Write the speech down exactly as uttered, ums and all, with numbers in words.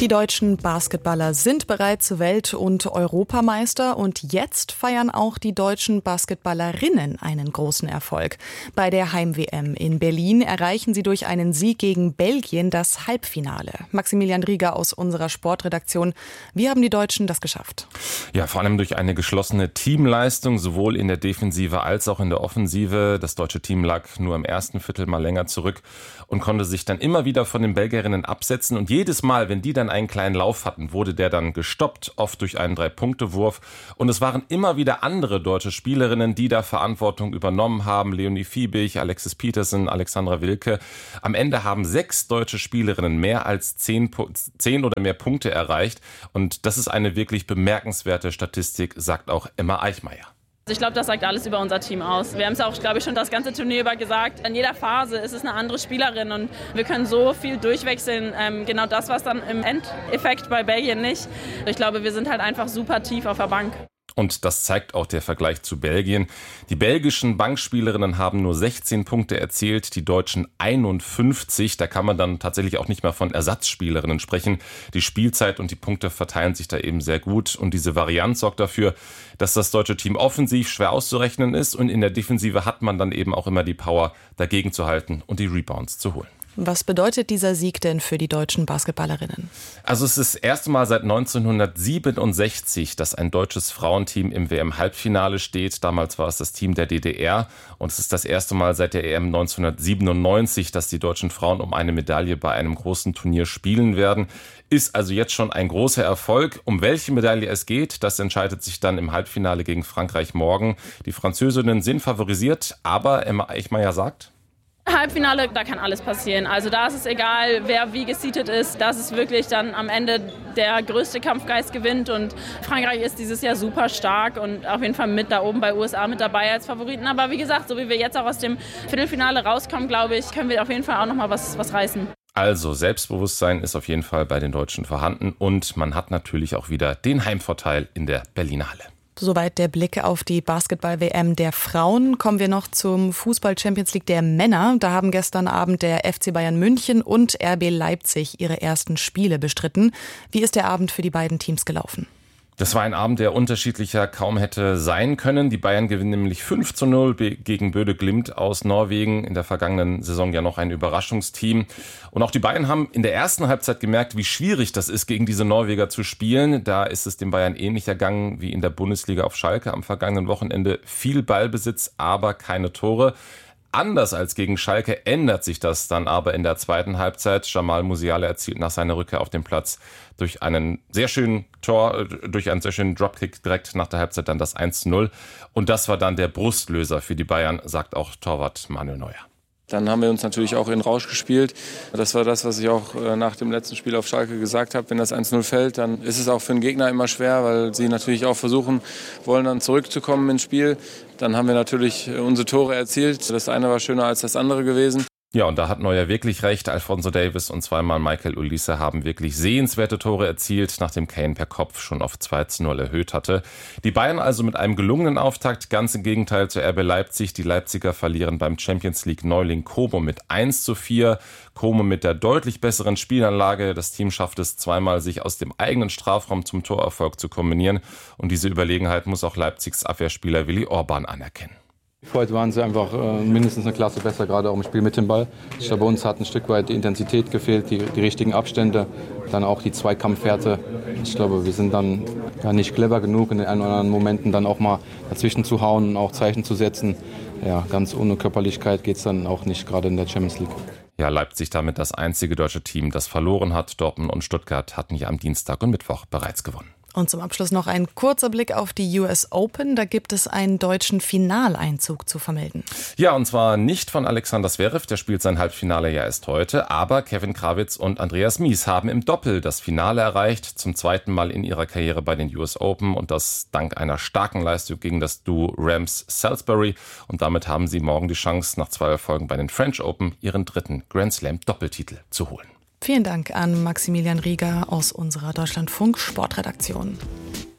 Die deutschen Basketballer sind bereits Welt- und Europameister und jetzt feiern auch die deutschen Basketballerinnen einen großen Erfolg. Bei der Heim-W M in Berlin erreichen sie durch einen Sieg gegen Belgien das Halbfinale. Maximilian Rieger aus unserer Sportredaktion. Wie haben die Deutschen das geschafft? Ja, vor allem durch eine geschlossene Teamleistung, sowohl in der Defensive als auch in der Offensive. Das deutsche Team lag nur im ersten Viertel mal länger zurück und konnte sich dann immer wieder von den Belgierinnen absetzen. Und jedes Mal, wenn die dann einen kleinen Lauf hatten, wurde der dann gestoppt, oft durch einen Drei-Punkte-Wurf. Und es waren immer wieder andere deutsche Spielerinnen, die da Verantwortung übernommen haben. Leonie Fiebig, Alexis Petersen, Alexandra Wilke. Am Ende haben sechs deutsche Spielerinnen mehr als zehn, zehn oder mehr Punkte erreicht. Und das ist eine wirklich bemerkenswerte Statistik, sagt auch Emma Eichmeier. Ich glaube, das sagt alles über unser Team aus. Wir haben es auch, glaube ich, schon das ganze Turnier über gesagt. In jeder Phase ist es eine andere Spielerin und wir können so viel durchwechseln. Ähm, genau das, was dann im Endeffekt bei Belgien nicht. Ich glaube, wir sind halt einfach super tief auf der Bank. Und das zeigt auch der Vergleich zu Belgien. Die belgischen Bankspielerinnen haben nur sechzehn Punkte erzielt, die Deutschen einundfünfzig. Da kann man dann tatsächlich auch nicht mehr von Ersatzspielerinnen sprechen. Die Spielzeit und die Punkte verteilen sich da eben sehr gut. Und diese Varianz sorgt dafür, dass das deutsche Team offensiv schwer auszurechnen ist. Und in der Defensive hat man dann eben auch immer die Power, dagegen zu halten und die Rebounds zu holen. Was bedeutet dieser Sieg denn für die deutschen Basketballerinnen? Also es ist das erste Mal seit neunzehnhundertsiebenundsechzig, dass ein deutsches Frauenteam im W M-Halbfinale steht. Damals war es das Team der D D R. Und es ist das erste Mal seit der E M neunzehnhundertsiebenundneunzig, dass die deutschen Frauen um eine Medaille bei einem großen Turnier spielen werden. Ist also jetzt schon ein großer Erfolg. Um welche Medaille es geht, das entscheidet sich dann im Halbfinale gegen Frankreich morgen. Die Französinnen sind favorisiert, aber Emma Eichmeier sagt: Halbfinale, da kann alles passieren. Also da ist es egal, wer wie geseedet ist. Das ist wirklich dann am Ende der größte Kampfgeist gewinnt. Und Frankreich ist dieses Jahr super stark und auf jeden Fall mit da oben bei U S A mit dabei als Favoriten. Aber wie gesagt, so wie wir jetzt auch aus dem Viertelfinale rauskommen, glaube ich, können wir auf jeden Fall auch nochmal was, was reißen. Also Selbstbewusstsein ist auf jeden Fall bei den Deutschen vorhanden. Und man hat natürlich auch wieder den Heimvorteil in der Berliner Halle. Soweit der Blick auf die Basketball-W M der Frauen. Kommen wir noch zum Fußball-Champions League der Männer. Da haben gestern Abend der F C Bayern München und R B Leipzig ihre ersten Spiele bestritten. Wie ist der Abend für die beiden Teams gelaufen? Das war ein Abend, der unterschiedlicher kaum hätte sein können. Die Bayern gewinnen nämlich fünf zu null gegen Böde Glimt aus Norwegen. In der vergangenen Saison ja noch ein Überraschungsteam. Und auch die Bayern haben in der ersten Halbzeit gemerkt, wie schwierig das ist, gegen diese Norweger zu spielen. Da ist es den Bayern ähnlich ergangen wie in der Bundesliga auf Schalke am vergangenen Wochenende. Viel Ballbesitz, aber keine Tore. Anders als gegen Schalke ändert sich das dann aber in der zweiten Halbzeit. Jamal Musiala erzielt nach seiner Rückkehr auf den Platz durch einen sehr schönen Tor, durch einen sehr schönen Dropkick direkt nach der Halbzeit dann das eins zu null. Und das war dann der Brustlöser für die Bayern, sagt auch Torwart Manuel Neuer. Dann haben wir uns natürlich auch in Rausch gespielt. Das war das, was ich auch nach dem letzten Spiel auf Schalke gesagt habe. Wenn das eins zu null fällt, dann ist es auch für den Gegner immer schwer, weil sie natürlich auch versuchen wollen, dann zurückzukommen ins Spiel. Dann haben wir natürlich unsere Tore erzielt. Das eine war schöner als das andere gewesen. Ja, und da hat Neuer wirklich recht. Alphonso Davies und zweimal Michael Olise haben wirklich sehenswerte Tore erzielt, nachdem Kane per Kopf schon auf zwei zu null erhöht hatte. Die Bayern also mit einem gelungenen Auftakt, ganz im Gegenteil zu R B Leipzig. Die Leipziger verlieren beim Champions League Neuling Como mit eins zu vier. Como mit der deutlich besseren Spielanlage. Das Team schafft es zweimal, sich aus dem eigenen Strafraum zum Torerfolg zu kombinieren. Und diese Überlegenheit muss auch Leipzigs Abwehrspieler Willi Orban anerkennen. Heute waren sie einfach äh, mindestens eine Klasse besser, gerade auch im Spiel mit dem Ball. Ich glaube, bei uns hat ein Stück weit die Intensität gefehlt, die, die richtigen Abstände, dann auch die Zweikampfhärte. Ich glaube, wir sind dann ja, nicht clever genug, in den ein oder anderen Momenten dann auch mal dazwischen zu hauen und auch Zeichen zu setzen. Ja, ganz ohne Körperlichkeit geht es dann auch nicht, gerade in der Champions League. Ja, Leipzig damit das einzige deutsche Team, das verloren hat. Dortmund und Stuttgart hatten ja am Dienstag und Mittwoch bereits gewonnen. Und zum Abschluss noch ein kurzer Blick auf die U S Open. Da gibt es einen deutschen Finaleinzug zu vermelden. Ja, und zwar nicht von Alexander Zverev, der spielt sein Halbfinale ja erst heute, aber Kevin Krawitz und Andreas Mies haben im Doppel das Finale erreicht, zum zweiten Mal in ihrer Karriere bei den U S Open und das dank einer starken Leistung gegen das Duo Rams-Salisbury. Und damit haben sie morgen die Chance, nach zwei Erfolgen bei den French Open ihren dritten Grand Slam-Doppeltitel zu holen. Vielen Dank an Maximilian Rieger aus unserer Deutschlandfunk Sportredaktion.